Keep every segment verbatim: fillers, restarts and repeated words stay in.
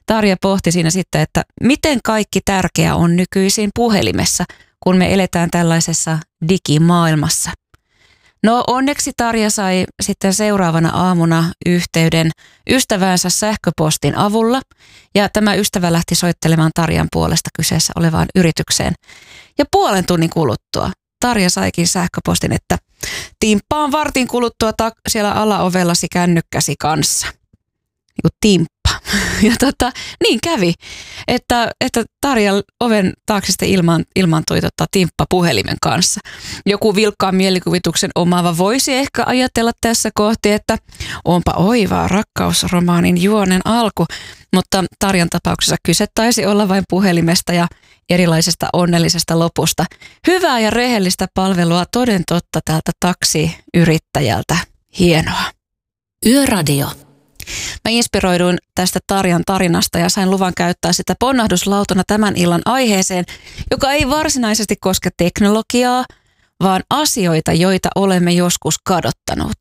Tarja pohti siinä sitten, että miten kaikki tärkeä on nykyisin puhelimessa, kun me eletään tällaisessa digimaailmassa. No onneksi Tarja sai sitten seuraavana aamuna yhteyden ystäväänsä sähköpostin avulla ja tämä ystävä lähti soittelemaan Tarjan puolesta kyseessä olevaan yritykseen. Ja puolen tunnin kuluttua Tarja saikin sähköpostin, että timppaan vartin kuluttua ta- siellä alaovellasi kännykkäsi kanssa. Niin kuin timppa. Ja tota, niin kävi, että, että Tarjan oven taakse sitten ilmaan, ilmaantui tota, timppa puhelimen kanssa. Joku vilkkaan mielikuvituksen omaava voisi ehkä ajatella tässä kohti, että onpa oivaa rakkausromaanin juonen alku, mutta Tarjan tapauksessa kyse taisi olla vain puhelimesta ja erilaisesta onnellisesta lopusta. Hyvää ja rehellistä palvelua toden totta tältä taksiyrittäjältä. Hienoa. Yöradio. Mä inspiroiduin tästä Tarjan tarinasta ja sain luvan käyttää sitä ponnahduslautana tämän illan aiheeseen, joka ei varsinaisesti koske teknologiaa, vaan asioita, joita olemme joskus kadottanut.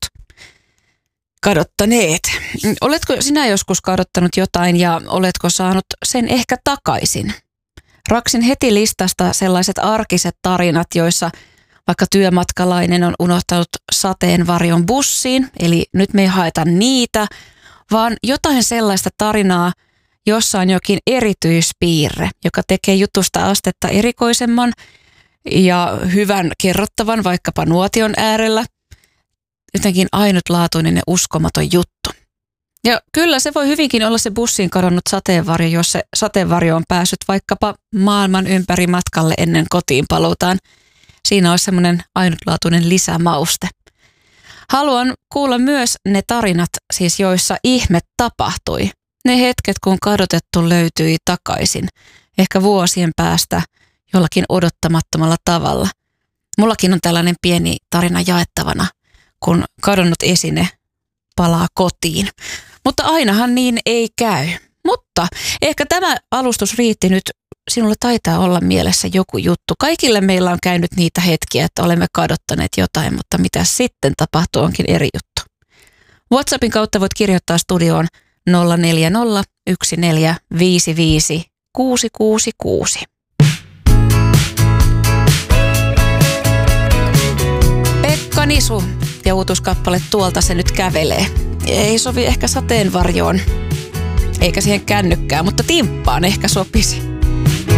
Kadottaneet. Oletko sinä joskus kadottanut jotain ja oletko saanut sen ehkä takaisin? Raksin heti listasta sellaiset arkiset tarinat, joissa vaikka työmatkalainen on unohtanut sateenvarjon bussiin, eli nyt me ei haeta niitä, vaan jotain sellaista tarinaa, jossa on jokin erityispiirre, joka tekee jutusta astetta erikoisemman ja hyvän kerrottavan vaikkapa nuotion äärellä. Jotenkin ainutlaatuinen ja uskomaton juttu. Ja kyllä se voi hyvinkin olla se bussiin kadonnut sateenvarjo, jos se sateenvarjo on päässyt vaikkapa maailman ympäri matkalle ennen kotiin paluutaan. Siinä olisi semmoinen ainutlaatuinen lisämauste. Haluan kuulla myös ne tarinat, siis joissa ihme tapahtui. Ne hetket, kun kadotettu löytyi takaisin, ehkä vuosien päästä jollakin odottamattomalla tavalla. Mullakin on tällainen pieni tarina jaettavana, kun kadonnut esine palaa kotiin. Mutta ainahan niin ei käy. Mutta ehkä tämä alustus riitti nyt. Sinulla taitaa olla mielessä joku juttu. Kaikille meillä on käynyt niitä hetkiä, että olemme kadottaneet jotain, mutta mitä sitten tapahtuu onkin eri juttu. WhatsAppin kautta voit kirjoittaa studioon nolla neljä nolla yksi neljä viisi viisi kuusi kuusi kuusi. Pekka Nisu ja uutuuskappale Tuolta se nyt kävelee. Ei sovi ehkä sateenvarjoon, eikä siihen kännykkään, mutta timppaan ehkä sopisi.